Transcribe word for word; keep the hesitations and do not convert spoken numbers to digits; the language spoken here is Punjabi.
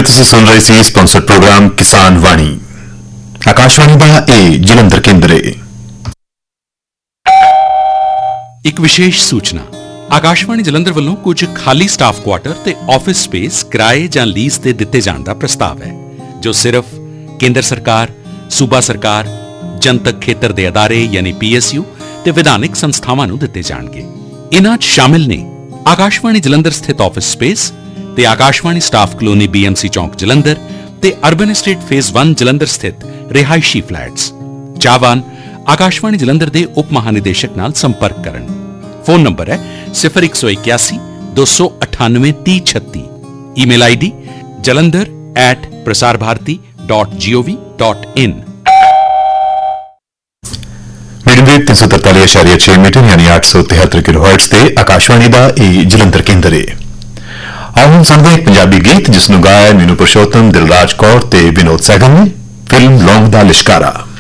हुणे तुसीं सुन रहे सी स्पॉन्सर्ड प्रोग्राम किसान वाणी आकाशवाणी दा ए जलंधर केंद्र है। एक विशेष सूचना आकाशवाणी जलंधर ਵੱਲੋਂ ਕੁਝ ਖਾਲੀ ਸਟਾਫ ਕੁਆਟਰ ਤੇ ਆਫਿਸ ਸਪੇਸ ਕਿਰਾਏ ਜਾਂ ਲੀਜ਼ ਤੇ ਦਿੱਤੇ ਜਾਣ ਦਾ ਪ੍ਰਸਤਾਵ ਹੈ ਜੋ ਸਿਰਫ ਕੇਂਦਰ ਸਰਕਾਰ, ਸੂਬਾ ਸਰਕਾਰ, ਜਨਤਕ ਖੇਤਰ ਦੇ ਅਦਾਰੇ ਯਾਨੀ ਪੀਐਸਯੂ ਤੇ ਵਿਧਾਨਿਕ ਸੰਸਥਾਵਾਂ ਨੂੰ ਦਿੱਤੇ ਜਾਣਗੇ। ਇਨ੍ਹਾਂ 'ਚ ਸ਼ਾਮਿਲ ਨੇ ਆਕਾਸ਼ਵਾਣੀ ਜਲੰਧਰ ਸਥਿਤ ਆਫਿਸ ਸਪੇਸ ਤੇ ਆਕਾਸ਼ਵਾਣੀ ਸਟਾਫ ਕਲੋਨੀ ਬੀਐਮਸੀ ਚੌਂਕ ਜਲੰਧਰ ਤੇ ਅਰਬਨ ਐਸਟੇਟ ਫੇਜ਼ ਇੱਕ ਜਲੰਧਰ ਸਥਿਤ ਰਿਹਾਇਸ਼ੀ ਫਲੈਟਸ। ਚਾਹਵਾਨ ਆਕਾਸ਼ਵਾਣੀ ਜਲੰਧਰ ਦੇ ਉਪ ਮਹਾਨਿਦੇਸ਼ਕ ਨਾਲ ਸੰਪਰਕ ਕਰਨ। ਫੋਨ ਨੰਬਰ ਹੈ ਸਿਫਰ ਇੱਕ ਸੌ ਇਕਿਆਸੀ ਦੋ ਸੌ ਅਠਾਨਵੇਂ ਤੀਹ ਛੱਤੀ। Email ID jalandhar at prasarbharati dot gov dot in। Medium तीन सौ तरताली अशारिया छह मीटर यानी आठ सौ तिहत्तर किलो हर्ट्ज से आकाशवाणी का ये जलंधर केंद्र है। आओ हम सुनते एक पंजाबी गीत जिसनों गाया मीनू पुरुषोत्तम, दिलराज कौर ते विनोद सहगल ने। फिल्म लौंग दा लिशकारा।